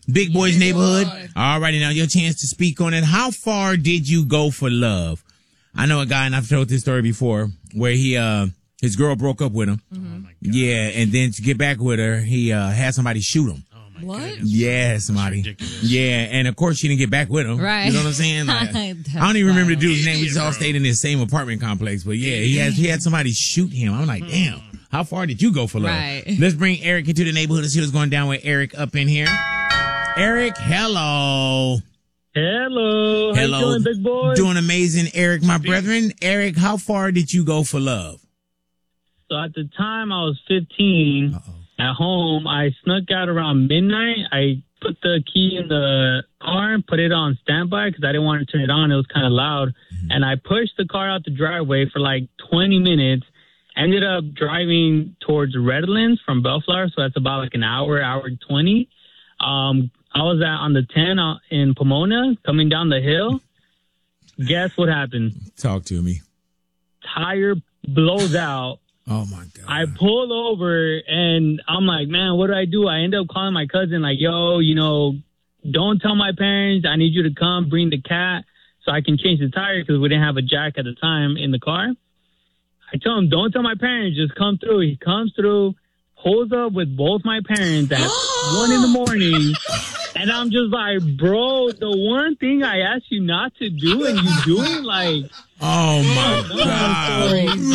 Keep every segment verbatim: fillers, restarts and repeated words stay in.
Big Boy's Neighborhood. All righty, now your chance to speak on it. How far did you go for love? I know a guy, and I've told this story before, where he, uh, his girl broke up with him. Mm-hmm. Oh my God. Yeah, and then to get back with her, he uh, had somebody shoot him. Oh my What? goodness. Yeah, somebody. Yeah, and of course she didn't get back with him. Right. You know what I'm saying? Like, I don't even remember the dude's name. We just all stayed in this same apartment complex. But yeah, he had he had somebody shoot him. I'm like, damn, how far did you go for love? Right. Let's bring Eric into the neighborhood and see what's going down with Eric up in here. Eric, hello. Hello. How Hello. you doing, big boy? Doing amazing, Eric, my brethren. Eric, how far did you go for love? So at the time I was fifteen, Uh-oh. at home, I snuck out around midnight. I put the key in the car and put it on standby because I didn't want to turn it on. It was kind of loud. Mm-hmm. And I pushed the car out the driveway for like twenty minutes. Ended up driving towards Redlands from Bellflower, so that's about like an hour, hour twenty. Um, I was at on the ten in Pomona, coming down the hill. Guess what happened? Talk to me. Tire blows out. Oh, my God. I pulled over, and I'm like, man, what do I do? I end up calling my cousin, like, yo, you know, don't tell my parents. I need you to come bring the cat so I can change the tire because we didn't have a jack at the time in the car. I tell him, don't tell my parents. Just come through. He comes through, pulls up with both my parents at one in the morning. And I'm just like, bro, the one thing I asked you not to do and you do it, like... Oh, my God.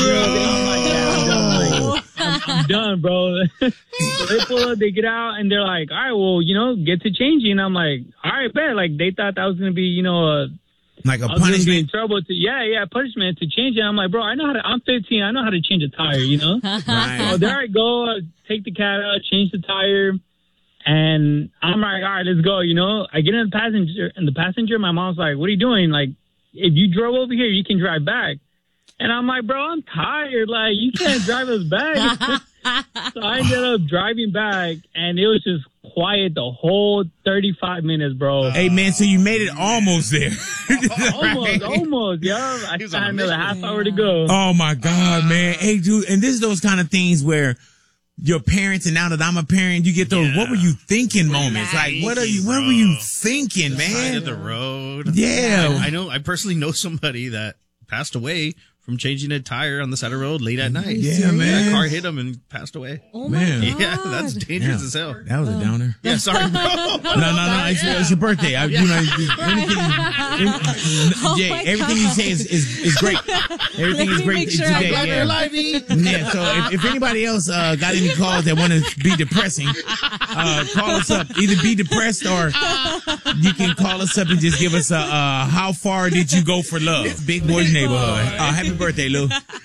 Bro. I'm, I'm done, bro. So they pull up, they get out, and they're like, all right, well, you know, get to changing. I'm like, all right, bet. Like, they thought that was going to be, you know, a... Like a I was gonna be in punishment? trouble to, yeah, yeah, punishment to change it. I'm like, bro, I know how to, I'm fifteen. I know how to change a tire, you know? Right. So there I go, I take the cat out, change the tire. And I'm like, all right, let's go, you know? I get in the passenger, in the passenger, my mom's like, what are you doing? Like, if you drove over here, you can drive back. And I'm like, bro, I'm tired. Like, you can't drive us back. So I ended up driving back, and it was just quiet the whole thirty-five minutes, bro. Hey, man, so you made it almost there. Almost, almost, yeah. I still had another half hour to go. Oh, my God, man. Hey, dude, and this is those kind of things where your parents, and now that I'm a parent, you get those, yeah. What were you thinking moments? Like, what are you, what were you thinking, the man? Side of the road. Yeah. I, I know, I personally know somebody that passed away from changing a tire on the side of the road late at night. Yeah, man. A car hit him and passed away. Oh, man. my God. Yeah, that's dangerous yeah. as hell. That was a downer. Yeah, sorry, bro. no, no, no. It's, it's your birthday. I, you know, anything, oh Jay, everything you say is, is, is great. Everything is great sure today. I'm Yeah. Live, yeah. So if, if anybody else uh, got any calls that want to be depressing, uh, call us up. Either be depressed or you can call us up and just give us a uh, how far did you go for love? Big Boy's Neighborhood. Uh, happy birthday, Lou.